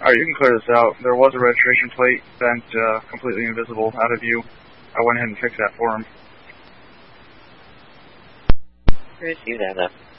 Alright, you can clear this out. There was a registration plate bent completely invisible out of view. I went ahead and fixed that for him. Receive that,